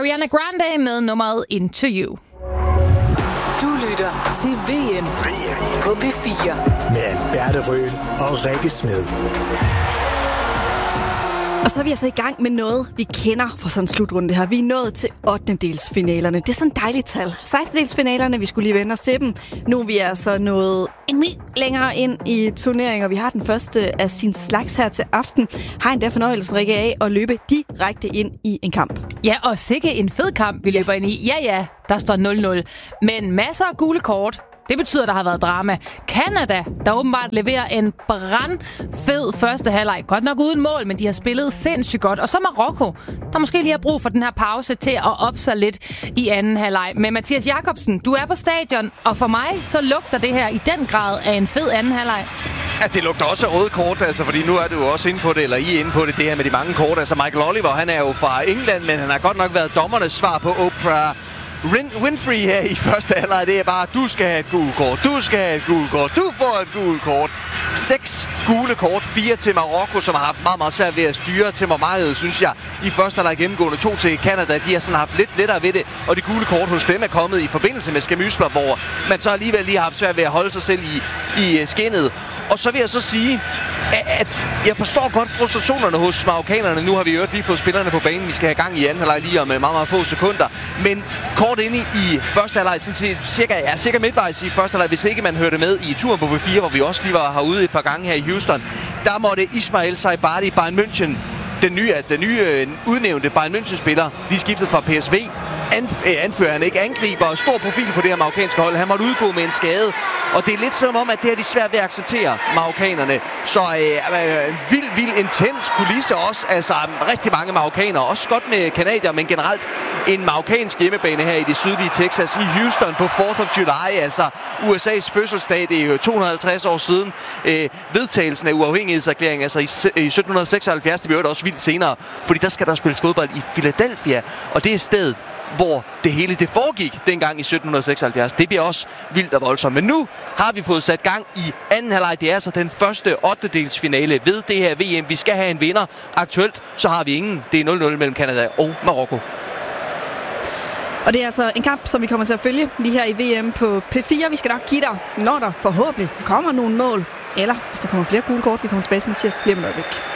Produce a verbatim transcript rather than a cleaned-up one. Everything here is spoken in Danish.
Ariana Grande med nummeret Into You. Du lytter til V M, V M. På P fire. Med Alberte Røhl og Rikke Smed. Og så er vi altså i gang med noget, vi kender fra sådan en slutrunde her. Vi er nået til ottendedelsfinalerne. Det er sådan et dejligt tal. sekstendedelsfinalerne, vi skulle lige vende os til dem. Nu er vi altså nået en mil længere ind i turneringen, og vi har den første af sin slags her til aften. Har endda fornøjelsen, Rikke, af at løbe direkte ind i en kamp. Ja, og sikke en fed kamp, vi løber ind i. Ja, ja, der står nul nul. Men masser af gule kort. Det betyder, at der har været drama. Canada, der åbenbart leverer en brandfed første halvleg. Godt nok uden mål, men de har spillet sindssygt godt. Og så Marokko, der måske lige har brug for den her pause til at op sig lidt i anden halvleg. Men Mathias Jakobsen, du er på stadion, og for mig så lugter det her i den grad af en fed anden halvleg. Ja, det lugter også af røde kort, altså, fordi nu er du jo også inde på det, eller I er inde på det, det her med de mange kort. Altså Michael Oliver, han er jo fra England, men han har godt nok været dommernes svar på Oprah Winfrey her i første halvleg. Det er bare, du skal have et gult kort, du skal have et gult kort, du får et gult kort. Seks gule kort, fire til Marokko, som har haft meget, meget svært ved at styre temperamentet, synes jeg, i første halvleg gennemgående. To til Canada, de har sådan haft lidt lettere ved det, og de gule kort hos dem er kommet i forbindelse med skamysler, hvor man så alligevel lige har haft svært ved at holde sig selv i, i skinnet. Og så vil jeg så sige, at jeg forstår godt frustrationerne hos marokkanerne. Nu har vi jo lige fået spillerne på banen. Vi skal have gang i anden halvleg lige om meget, meget få sekunder. Men kort inde i første halvleg, sådan cirka, ja, cirka midtvejs i første halvleg, hvis ikke man hørte med i turen på P fire, hvor vi også lige var herude et par gange her i Houston, der måtte Ismail Saibari, Bayern München, den nye, den nye udnævnte Bayern München-spiller, lige skiftet fra P S V. Anf- anfører han ikke angriber og stor profil på det her marokkanske hold. Han måtte udgå med en skade. Og det er lidt som om, at det er de svært ved at acceptere, marokkanerne. Så øh, øh, vild, vild, intens kulisse også. Altså rigtig mange marokkanere. Også godt med canadier, men generelt en marokkansk hjemmebane her i det sydlige Texas. I Houston på fourth of July. Altså U S A's fødselsdag. Det er jo to hundrede og halvtreds år siden. Øh, vedtagelsen af uafhængighedserklæringen. Altså i, i sytten seksoghalvfjerds. Det bliver det også vildt senere. Fordi der skal der spilles fodbold i Philadelphia. Og det er stedet, hvor det hele det foregik dengang i sytten seksoghalvfjerds. Det bliver også vildt og voldsomt. Men nu har vi fået sat gang i anden halvleg. Det er altså den første ottendedelsfinale ved det her V M. Vi skal have en vinder. Aktuelt så har vi ingen. Det er nul nul mellem Canada og Marokko. Og det er altså en kamp, som vi kommer til at følge lige her i V M på P fire. Vi skal nok give dig, når der forhåbentlig kommer nogle mål. Eller hvis der kommer flere gule kort, vi kommer tilbage til Mathias lige om et øjeblik.